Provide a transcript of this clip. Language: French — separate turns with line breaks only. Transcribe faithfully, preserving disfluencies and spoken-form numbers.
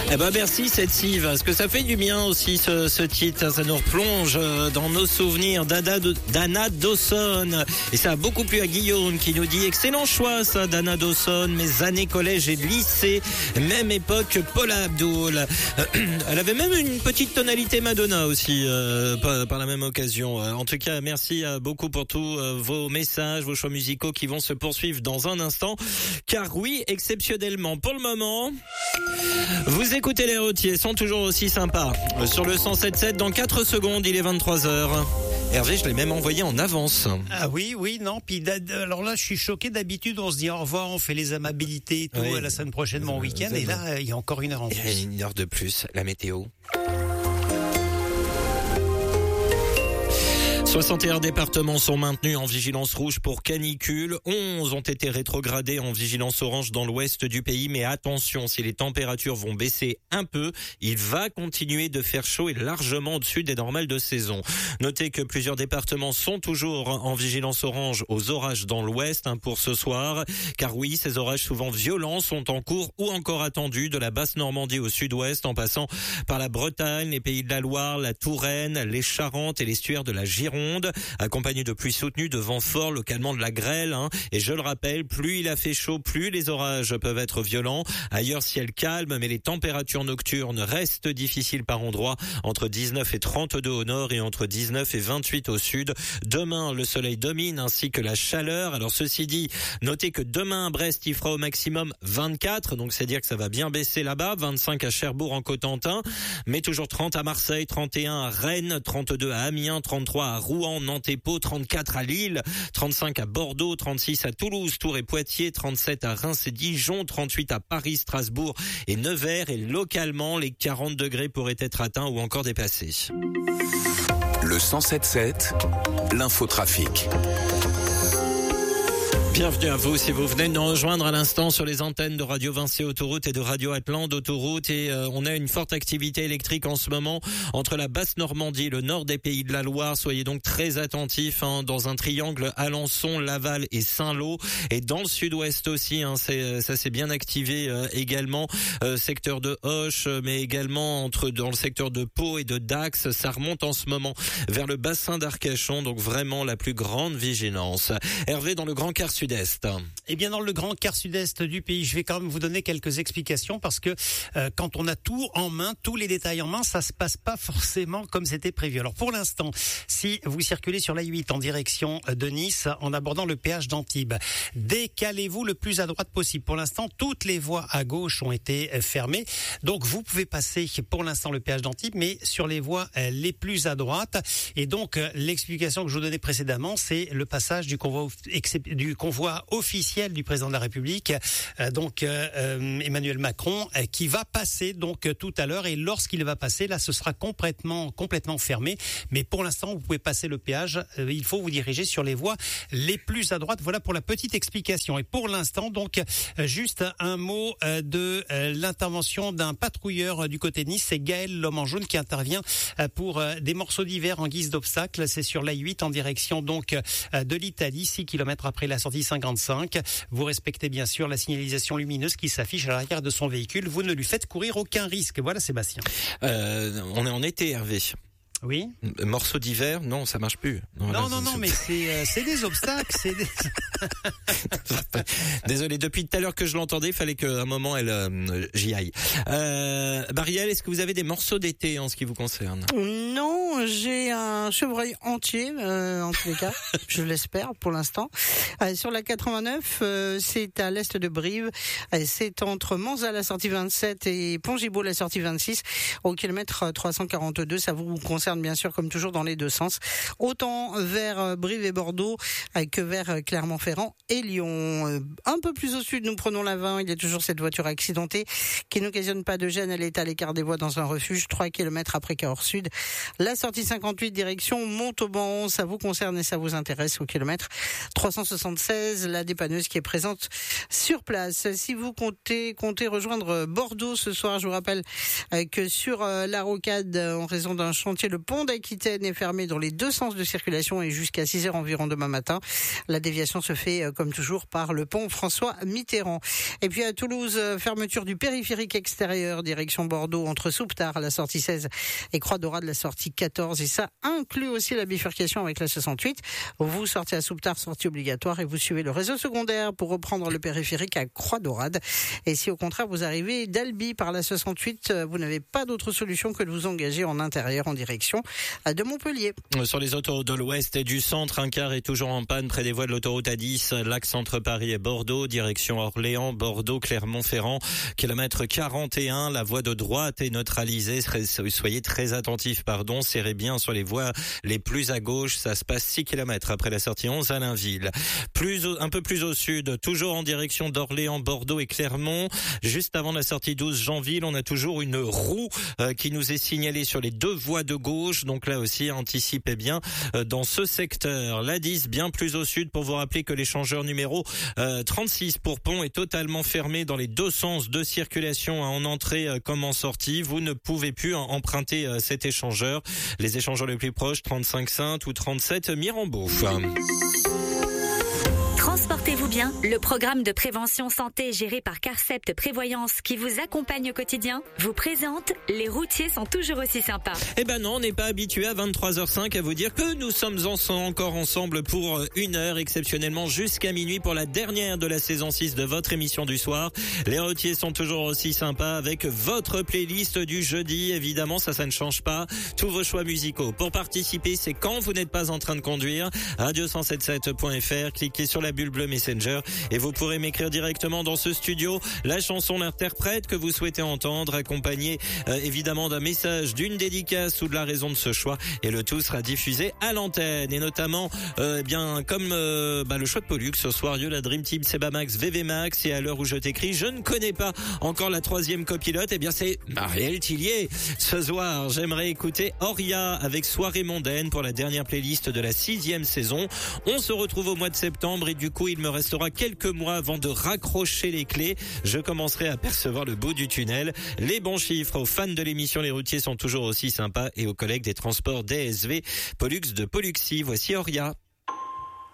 Eh ben merci cette Sive, parce que ça fait du bien aussi ce, ce titre, ça nous replonge dans nos souvenirs d'Anna, d'Anna Dawson. Et ça a beaucoup plu à Guillaume qui nous dit excellent choix ça d'Anna Dawson, mes années collège et lycée, même époque Paula Abdul. Elle avait même une petite tonalité Madonna aussi euh, par, par la même occasion. En tout cas, merci beaucoup pour tous vos messages, vos choix musicaux qui vont se poursuivre dans un instant. Car oui, exceptionnellement pour le moment, vous écoutez les routiers, sont toujours aussi sympas. Sur le cent sept sept, dans quatre secondes, il est vingt-trois heures. Hervé, je l'ai même envoyé en avance.
Ah oui, oui, non. Puis alors là, je suis choqué. D'habitude, on se dit au revoir, on fait les amabilités et tout. Oui, la semaine prochaine, mon week-end. Et là, il y a encore une heure en plus.
Il y a une heure de plus. La météo. soixante et un départements sont maintenus en vigilance rouge pour canicule. onze ont été rétrogradés en vigilance orange dans l'ouest du pays. Mais attention, si les températures vont baisser un peu, il va continuer de faire chaud et largement au-dessus des normales de saison. Notez que plusieurs départements sont toujours en vigilance orange aux orages dans l'ouest hein, pour ce soir. Car oui, ces orages souvent violents sont en cours ou encore attendus de la basse Normandie au sud-ouest en passant par la Bretagne, les pays de la Loire, la Touraine, les Charentes et l'estuaire de la Gironde. Accompagné de pluies soutenues, de vents forts, localement de la grêle. Hein. Et je le rappelle, plus il a fait chaud, plus les orages peuvent être violents. Ailleurs, ciel calme, mais les températures nocturnes restent difficiles par endroits, entre dix-neuf et trente-deux au nord et entre dix-neuf et vingt-huit au sud. Demain, le soleil domine ainsi que la chaleur. Alors ceci dit, notez que demain à Brest, il fera au maximum vingt-quatre, donc c'est dire que ça va bien baisser là-bas, vingt-cinq à Cherbourg en Cotentin, mais toujours trente à Marseille, trente et un à Rennes, trente-deux à Amiens, trente-trois à Rouen, Nantes et Pau, trente-quatre à Lille, trente-cinq à Bordeaux, trente-six à Toulouse, Tours et Poitiers, trente-sept à Reims et Dijon, trente-huit à Paris, Strasbourg et Nevers, et localement les quarante degrés pourraient être atteints ou encore dépassés.
Le cent sept sept, l'infotrafic.
Bienvenue à vous si vous venez de nous rejoindre à l'instant sur les antennes de Radio Vinci Autoroute et de Radio Atlante Autoroute. Et euh, on a une forte activité électrique en ce moment entre la basse Normandie et le nord des pays de la Loire. Soyez donc très attentifs hein, dans un triangle Alençon, Laval et Saint-Lô. Et dans le sud-ouest aussi, hein, c'est, ça s'est bien activé euh, également. Euh, secteur de Hoche, mais également entre dans le secteur de Pau et de Dax. Ça remonte en ce moment vers le bassin d'Arcachon. Donc vraiment la plus grande vigilance. Hervé, dans le grand quart sud-est.
Eh bien, dans le grand quart sud-est du pays, je vais quand même vous donner quelques explications parce que euh, quand on a tout en main, tous les détails en main, ça se passe pas forcément comme c'était prévu. Alors pour l'instant, si vous circulez sur l'A huit en direction de Nice en abordant le péage d'Antibes, décalez-vous le plus à droite possible. Pour l'instant, toutes les voies à gauche ont été fermées. Donc vous pouvez passer pour l'instant le péage d'Antibes, mais sur les voies les plus à droite. Et donc l'explication que je vous donnais précédemment, c'est le passage du convoi du convoi voix officielle du président de la République, euh, donc euh, Emmanuel Macron, euh, qui va passer donc euh, tout à l'heure. Et lorsqu'il va passer, là, ce sera complètement complètement fermé. Mais pour l'instant, vous pouvez passer le péage. Euh, il faut vous diriger sur les voies les plus à droite. Voilà pour la petite explication. Et pour l'instant, donc, euh, juste un mot euh, de euh, l'intervention d'un patrouilleur euh, du côté de Nice. C'est Gaël, l'homme en jaune, qui intervient euh, pour euh, des morceaux d'hiver en guise d'obstacle. C'est sur l'A huit en direction donc euh, de l'Italie, six kilomètres après la sortie cinquante-cinq. Vous respectez bien sûr la signalisation lumineuse qui s'affiche à l'arrière de son véhicule. Vous ne lui faites courir aucun risque. Voilà, Sébastien.
Euh, on est en été, Hervé.
Oui.
Morceau d'hiver, non, ça marche plus.
Non, non, non, non mais c'est euh, c'est des obstacles, c'est des...
Désolé, depuis tout à l'heure que je l'entendais, il fallait qu'à un moment elle euh, j'y aille. Euh, Bariel, est-ce que vous avez des morceaux d'été en ce qui vous concerne?
Non, j'ai un chevreuil entier euh, en tous les cas, je l'espère pour l'instant. Euh, sur la quatre-vingt-neuf, euh, c'est à l'est de Brive, euh, c'est entre Manzat la sortie vingt-sept et Pont-Gibaud la sortie vingt-six au kilomètre trois cent quarante-deux. Ça vous concerne bien sûr comme toujours dans les deux sens, autant vers Brive et Bordeaux que vers Clermont-Ferrand et Lyon. Un peu plus au sud, nous prenons la vingt, il y a toujours cette voiture accidentée qui n'occasionne pas de gêne, elle est à l'écart des voies dans un refuge, trois kilomètres après Cahors Sud. La sortie cinquante-huit direction Montauban, ça vous concerne et ça vous intéresse au kilomètre trois cent soixante-seize, la dépanneuse qui est présente sur place. Si vous comptez, comptez rejoindre Bordeaux ce soir, je vous rappelle que sur la rocade, en raison d'un chantier, le pont d'Aquitaine est fermé dans les deux sens de circulation et jusqu'à six heures environ demain matin. La déviation se fait euh, comme toujours par le pont François Mitterrand. Et puis à Toulouse, euh, fermeture du périphérique extérieur direction Bordeaux entre Souptard à la sortie seize et Croix-Daurade la sortie quatorze. Et ça inclut aussi la bifurcation avec la soixante-huit. Vous sortez à Souptard, sortie obligatoire, et vous suivez le réseau secondaire pour reprendre le périphérique à Croix-Daurade. Et si au contraire vous arrivez d'Albi par la soixante-huit, vous n'avez pas d'autre solution que de vous engager en intérieur en direction de Montpellier.
Sur les autoroutes de l'ouest et du centre, un car est toujours en panne près des voies de l'autoroute A dix, l'axe entre Paris et Bordeaux, direction Orléans, Bordeaux, Clermont-Ferrand, kilomètre quarante et un, la voie de droite est neutralisée. Soyez très attentifs, pardon, serrez bien sur les voies les plus à gauche, ça se passe six kilomètres après la sortie onze à Lainville. Plus au, un peu plus au sud, toujours en direction d'Orléans, Bordeaux et Clermont, juste avant la sortie douze Janville, on a toujours une roue euh, qui nous est signalée sur les deux voies de gauche, donc là aussi anticipez bien euh, dans ce secteur. La dix bien plus au sud pour vous rappeler que l'échangeur numéro euh, trente-six pour Pont est totalement fermé dans les deux sens de circulation, hein, en entrée euh, comme en sortie. Vous ne pouvez plus hein, emprunter euh, cet échangeur. Les échangeurs les plus proches, trente-cinq Saintes ou trente-sept Mirambeau.
Transportez-vous bien, le programme de prévention santé géré par Carcept Prévoyance qui vous accompagne au quotidien vous présente « Les routiers sont toujours aussi sympas ».
Eh ben non, on n'est pas habitué à vingt-trois heures cinq à vous dire que nous sommes encore ensemble pour une heure, exceptionnellement jusqu'à minuit pour la dernière de la saison six de votre émission du soir. Les routiers sont toujours aussi sympas avec votre playlist du jeudi, évidemment, ça, ça ne change pas. Tous vos choix musicaux. Pour participer, c'est quand vous n'êtes pas en train de conduire. radio cent soixante-dix-sept point f r, cliquez sur la bulle bleue Messenger et vous pourrez m'écrire directement dans ce studio la chanson, l'interprète que vous souhaitez entendre, accompagné euh, évidemment d'un message, d'une dédicace ou de la raison de ce choix, et le tout sera diffusé à l'antenne, et notamment euh, eh bien comme euh, bah, le choix de Pollux ce soir, la Dream Team, Seba Max, V V Max, et à l'heure où je t'écris, je ne connais pas encore la troisième copilote, et eh bien c'est Marielle Tillier. Ce soir, j'aimerais écouter Oria avec Soirée mondaine pour la dernière playlist de la sixième saison. On se retrouve au mois de septembre et du coup il me restera quelques mois avant de raccrocher les clés. Je commencerai à percevoir le bout du tunnel. Les bons chiffres aux fans de l'émission Les Routiers sont toujours aussi sympas, et aux collègues des transports D S V Pollux de Polluxy. Voici Oria.